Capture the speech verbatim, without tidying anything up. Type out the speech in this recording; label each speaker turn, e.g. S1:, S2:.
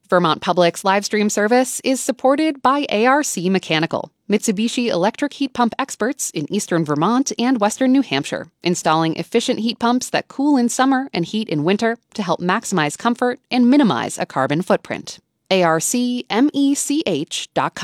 S1: Vermont Public's live stream service is supported by A R C Mechanical, Mitsubishi electric heat pump experts in eastern Vermont and western New Hampshire, installing efficient heat pumps that cool in summer and heat in winter to help maximize comfort and minimize a carbon footprint. A R C mech dot com